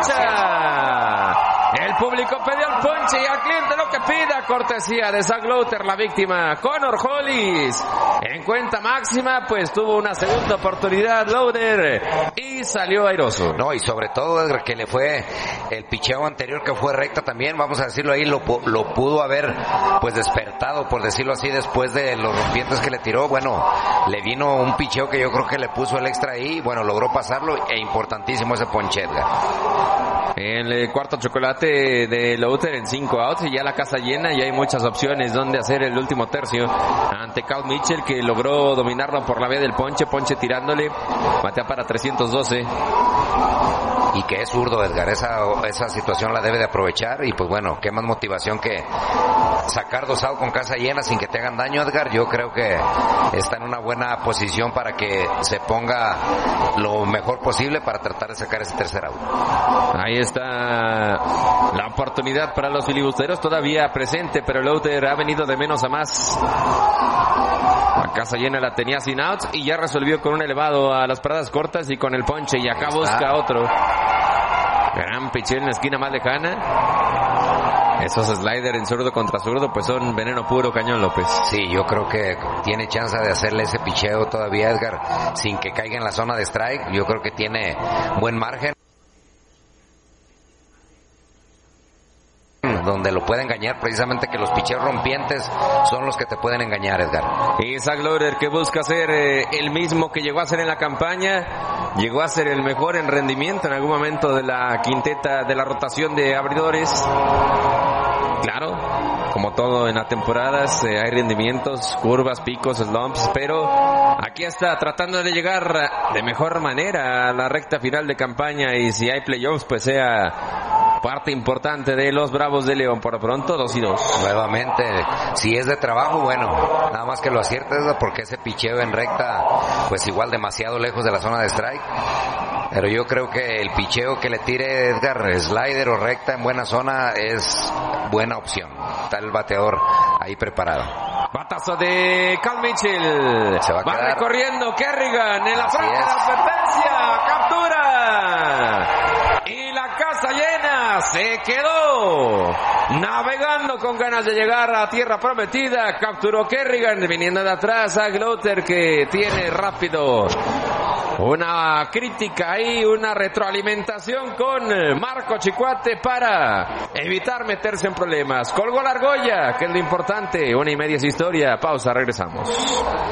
cancha. El público pidió el ponche y al cliente lo que pida. Cortesía de Zach Lowther, la víctima. Connor Hollis en cuenta máxima, pues tuvo una segunda oportunidad Lowther y salió airoso. No, y sobre todo Edgar, que le fue el picheo anterior que fue recta también, vamos a decirlo ahí, lo pudo haber pues despertado, por decirlo así, después de los rompientes que le tiró. Bueno, le vino un picheo que yo creo que le puso el extra ahí, bueno, logró pasarlo e importantísimo ese ponche, Edgar. El cuarto chocolate de Lowther en 5 outs y ya la casa llena y hay muchas opciones donde hacer el último tercio ante Cal Mitchell, que logró dominarlo por la vía del ponche tirándole, batea para 312. Y que es zurdo, Edgar, esa situación la debe de aprovechar y pues bueno, qué más motivación que sacar 2 outs con casa llena sin que te hagan daño, Edgar. Yo creo que está en una buena posición para que se ponga lo mejor posible para tratar de sacar ese tercer out. Ahí está la oportunidad para los filibusteros todavía presente, pero Lowther ha venido de menos a más. La casa llena la tenía sin outs y ya resolvió con un elevado a las paradas cortas y con el ponche, y acá busca otro. Gran picheo en la esquina más lejana. Esos sliders en zurdo contra zurdo pues son veneno puro, Cañón López. Sí, yo creo que tiene chance de hacerle ese picheo todavía, Edgar, sin que caiga en la zona de strike. Yo creo que tiene buen margen donde lo puede engañar, precisamente que los picheos rompientes son los que te pueden engañar, Edgar. Y Zach Lowther, que busca ser el mismo que llegó a ser en la campaña, llegó a ser el mejor en rendimiento en algún momento de la quinteta de la rotación de abridores. Claro, como todo en las temporadas, hay rendimientos, curvas, picos, slumps, pero aquí está tratando de llegar de mejor manera a la recta final de campaña, y si hay playoffs pues sea parte importante de los Bravos de León. Por lo pronto 2-2. Nuevamente, si es de trabajo, bueno, nada más que lo aciertes, porque ese picheo en recta pues igual demasiado lejos de la zona de strike. Pero yo creo que el picheo que le tire Edgar, slider o recta en buena zona, es buena opción. Está el bateador ahí preparado. Batazo de Cal Mitchell. Se va a quedar recorriendo Kerrigan en la frente de la advertencia. Captura. Y la casa llena. Se quedó navegando con ganas de llegar a tierra prometida. Capturó Kerrigan viniendo de atrás a Lowther, que tiene rápido una crítica ahí, una retroalimentación con Marco Chicuate para evitar meterse en problemas. Colgó la argolla, que es lo importante. 1:30 es historia. Pausa, regresamos.